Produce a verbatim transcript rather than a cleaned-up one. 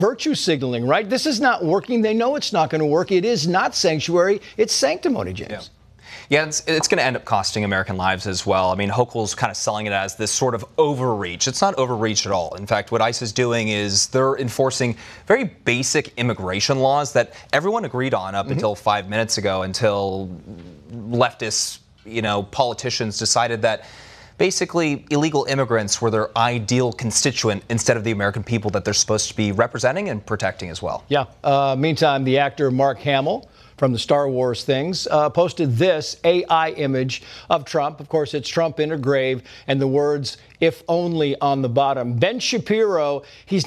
virtue signaling, right? This is not working. They know it's not going to work. It is not sanctuary. It's sanctimony, James. Yeah. Yeah, it's, it's going to end up costing American lives as well. I mean, Hochul's kind of selling it as this sort of overreach. It's not overreach at all. In fact, what ICE is doing is they're enforcing very basic immigration laws that everyone agreed on up mm-hmm. until five minutes ago, until leftists, you know, politicians decided that basically illegal immigrants were their ideal constituent instead of the American people that they're supposed to be representing and protecting as well. Yeah. Uh, meantime, the actor Mark Hamill from the Star Wars things, uh, posted this A I image of Trump. Of course, it's Trump in a grave and the words, "if only," on the bottom. Ben Shapiro, he's